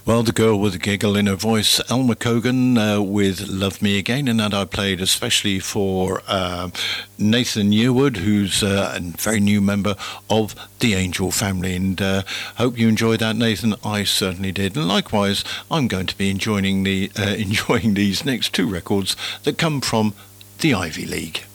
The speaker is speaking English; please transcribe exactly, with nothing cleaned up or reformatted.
Well, the girl with a giggle in her voice, Elma Cogan uh, with Love Me Again, and that I played especially for uh, Nathan Yearwood, who's uh, a very new member of the Angel family. And uh, hope you enjoyed that, Nathan. I certainly did. And likewise, I'm going to be enjoying, the, uh, enjoying these next two records that come from the Ivy League.